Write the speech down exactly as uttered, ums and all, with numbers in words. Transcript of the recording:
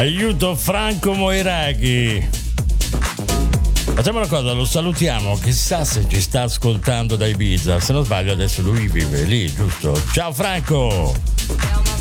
Aiuto Franco Moiraghi. Facciamo una cosa, lo salutiamo, chissà se ci sta ascoltando da Ibiza. Se non sbaglio adesso lui vive lì, giusto? Ciao Franco.